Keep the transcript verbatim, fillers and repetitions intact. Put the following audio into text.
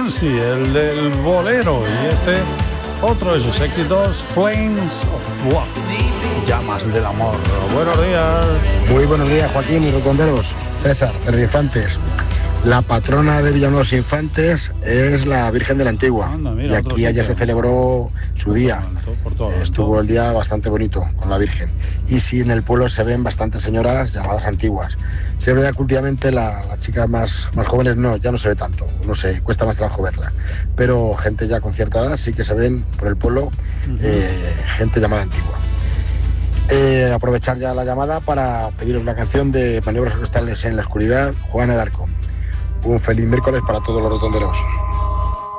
Halsey, el del bolero, y este otro de sus éxitos, Flames of Love, llamas del amor. Buenos días. Muy buenos días, Joaquín y rotonderos. César, de los Infantes. La patrona de Villanueva de los Infantes es la Virgen de la Antigua. Anda, mira, y aquí ayer se celebró su día. Por todo, Estuvo el día bastante bonito con la Virgen. Y sí, en el pueblo se ven bastantes señoras llamadas antiguas. Sí, es verdad que últimamente la, las chicas más, más jóvenes no, ya no se ve tanto. No sé, cuesta más trabajo verla. Pero gente ya con cierta edad sí que se ven por el pueblo, uh-huh. eh, gente llamada antigua. Eh, aprovechar ya la llamada para pediros una canción de Maniobras Orquestales en la Oscuridad, Juana de Arco. Un feliz miércoles para todos los rotonderos.